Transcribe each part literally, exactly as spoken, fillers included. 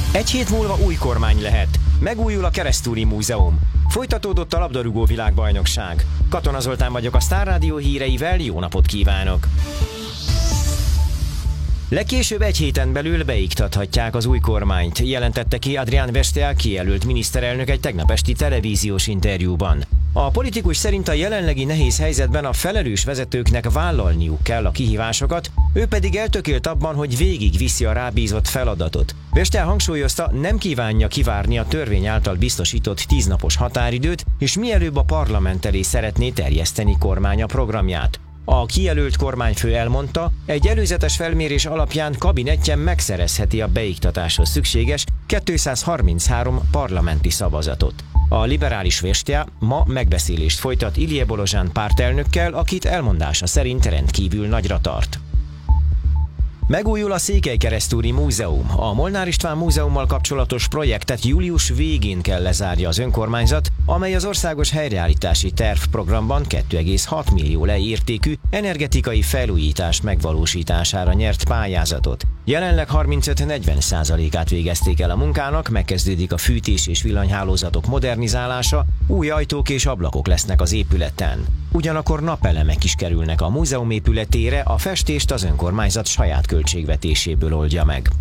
Egy hét múlva új kormány lehet. Megújul a Keresztúri Múzeum. Folytatódott a labdarúgó világbajnokság. Katona Zoltán vagyok a Sztár Rádió híreivel, jó napot kívánok! Legkésőbb egy héten belül beiktathatják az új kormányt, jelentette ki Adrián Vestel kijelölt miniszterelnök egy tegnap esti televíziós interjúban. A politikus szerint a jelenlegi nehéz helyzetben a felelős vezetőknek vállalniuk kell a kihívásokat, ő pedig eltökélt abban, hogy végig viszi a rábízott feladatot. Vestel hangsúlyozta, nem kívánja kivárni a törvény által biztosított tíznapos határidőt, és mielőbb a parlament elé szeretné terjeszteni kormánya programját. A kijelölt kormányfő elmondta, egy előzetes felmérés alapján kabinettje megszerezheti a beiktatáshoz szükséges kétszázharminchárom parlamenti szavazatot. A liberális Vestel ma megbeszélést folytat Ilije Bolozsán pártelnökkel, akit elmondása szerint rendkívül nagyra tart. Megújul a Székelykeresztúri Múzeum. A Molnár István Múzeummal kapcsolatos projektet július végén kell lezárja az önkormányzat, amely az országos helyreállítási tervprogramban két egész hat millió lei értékű energetikai felújítás megvalósítására nyert pályázatot. Jelenleg harmincöt-negyven százalékát végezték el a munkának, megkezdődik a fűtés és villanyhálózatok modernizálása, új ajtók és ablakok lesznek az épületen. Ugyanakkor napelemek is kerülnek a múzeum épületére, a festést az önkormányzat saját költségvetéséből oldja meg.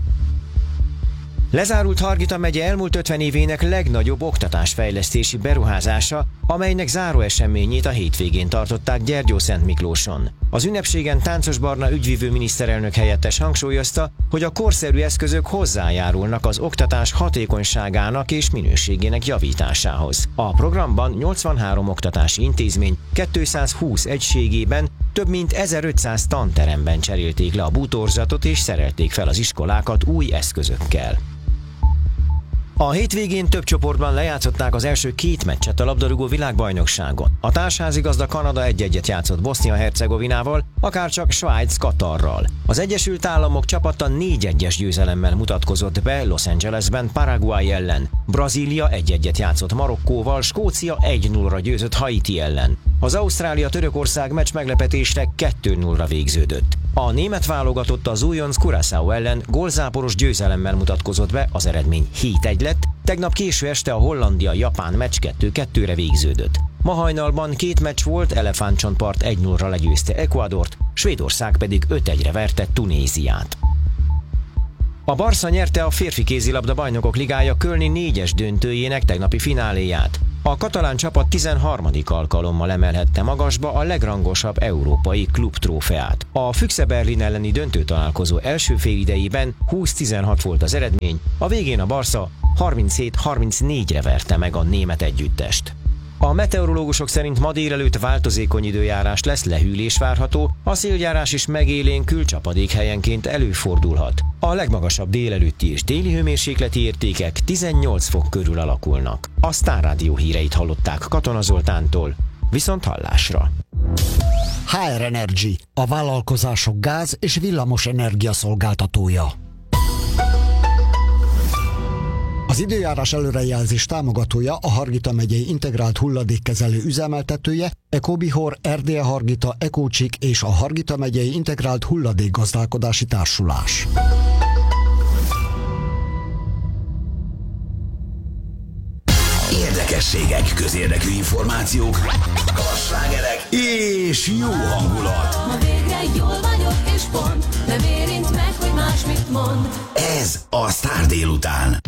Lezárult Hargita megye elmúlt ötven évének legnagyobb oktatásfejlesztési beruházása, amelynek záróeseményét a hétvégén tartották Gyergyószentmiklóson. Az ünnepségen Táncos Barna ügyvivő miniszterelnök helyettes hangsúlyozta, hogy a korszerű eszközök hozzájárulnak az oktatás hatékonyságának és minőségének javításához. A programban nyolcvanhárom oktatási intézmény kétszázhúsz egységében több mint ezerötszáz tanteremben cserélték le a bútorzatot és szerelték fel az iskolákat új eszközökkel. A hétvégén több csoportban lejátszották az első két meccset a labdarúgó világbajnokságon. A társházigazda Kanada egy-egyet játszott Bosznia-Hercegovinával, akárcsak Svájc Katarral. Az Egyesült Államok csapata négy egyes győzelemmel mutatkozott be Los Angelesben Paraguay ellen. Brazília egy-egyet játszott Marokkóval, Skócia egy nullra győzött Haiti ellen. Az Ausztrália-Törökország meccs meglepetésre kettő nullra végződött. A német válogatott az újonc Curaçao ellen gólzáporos győzelemmel mutatkozott be, az eredmény hét egy lett, tegnap késő este a Hollandia-Japán meccs kettő kettőre végződött. Ma hajnalban két meccs volt, Elefántcsontpart egy nullra legyőzte Ecuadort, Svédország pedig öt egyre verte Tunéziát. A Barca nyerte a férfi kézilabda bajnokok ligája kölni négyes döntőjének tegnapi fináléját. A katalán csapat tizenharmadik alkalommal emelhette magasba a legrangosabb európai klubtrófeát. A Füchse Berlin elleni döntőtalálkozó első félidejében húsz tizenhat volt az eredmény, a végén a Barca harminchét harmincnégyre verte meg a német együttest. A meteorológusok szerint ma délelőtt változékony időjárás lesz, lehűlés várható, a széljárás is megélénkül, csapadék helyenként előfordulhat. A legmagasabb délelőtti és déli hőmérsékleti értékek tizennyolc fok körül alakulnak. A Sztár Rádió híreit hallották Katona Zoltántól, viszont hallásra. há er Energy, a vállalkozások gáz- és villamos energia szolgáltatója. Az időjárás előrejelzés támogatója a Hargita megyei integrált hulladékkezelő üzemeltetője, Ecobihor, Erdélye Hargita, Ecócsik és a Hargita megyei integrált hulladékgazdálkodási társulás. Érdekességek, közérdekű információk, slágerek és jó hangulat. Ma végre jól vagyok és pont, nem érint meg, hogy más mit mond. Ez a Sztár délután.